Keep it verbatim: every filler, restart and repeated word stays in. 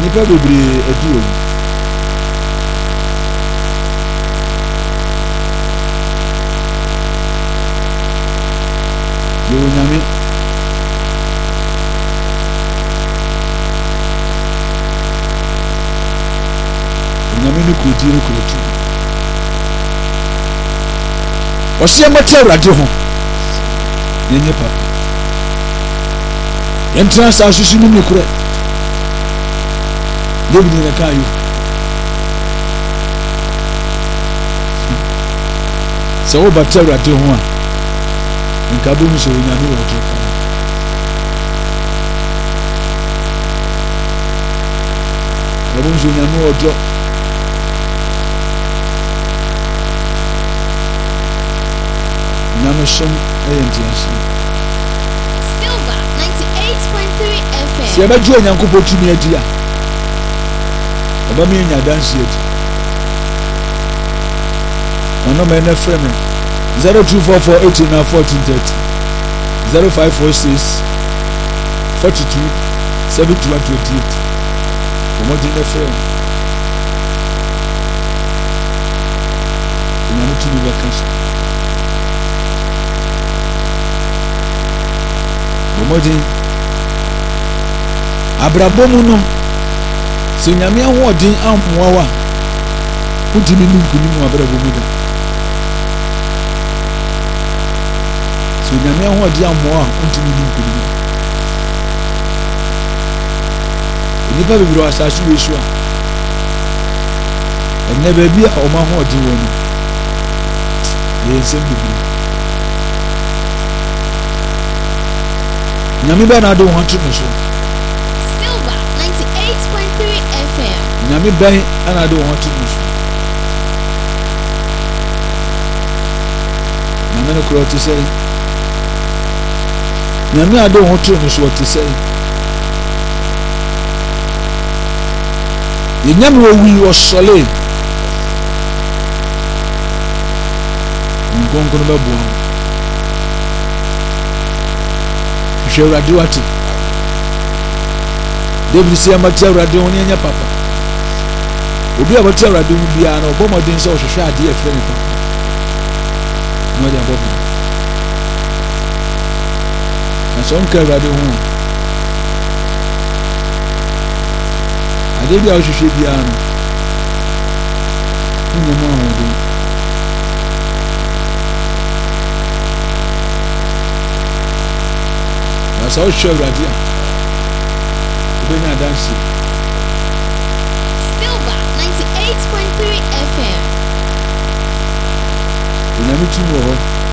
nipa bebree aduro yo nyame nyame ne kodi ne kodi ɔhyɛ mɔte awurade ho yenye papa yentra sa susu nim ne kure David ne kayo sɛ wo bata awurade ho a nka bo mu sɛ onyame wɔ to ka bo mu sɛ onyame wɔ to nyame som ɛyɛ ntiahyɛ Silver ninety-eight point three F M. sɛ yɛbɛgye onyankopɔn tumi adi a ɔbɛma yɛnya adanse adi ɔnɔma ɛnɛ frɛ me zero two four four eight nine fourteen thirty zero five four six forty-two seventy-one twenty-eight ɔmɔgye ne frɛ me onyame tumi bɛka so ɔmɔgye abrabɔ mu no sɛ nyame ahoɔden ammoa wa wotumi ne nkonim wɔ abrabɔ mu da sɛ nyame ahoɔden ammoa a wotumi ne nkonim nnipa bebree wɔ asase wɔ so a ɛnnɛ baabi a ɔma ahoɔden wɔ no ɛyɛ nsɛm bebree nyame bɛɛ na ade wo ho to no so Silver ninety-eight point three F M. nyame bɛn ana ade wo ho to no so nyame no korɔ te sɛ nyame ade wo ho to no so ɔte sɛ yɛnyame wɔ wi ɔsɔle nkonkono bɛboa ho hwehwɛ awurade wate David sɛ yɛmate awurade ho ne yɛnyɛ papa obi a wɔte awurade ho biara na ɔbɔ mmɔden sɛ ɔhwehwɛ adeɛ ɛfrɛ ne papa na ɔde abɔ bra na sɛ ɔnka awurade ho adeɛ bi a wohwehwɛ biara no wonyɛ mu ahoɔden na sɛ wohwehwɛ awurade a wobɛnya adanse Silver ninety-eight point three F M. onyame tumi wɔ hɔ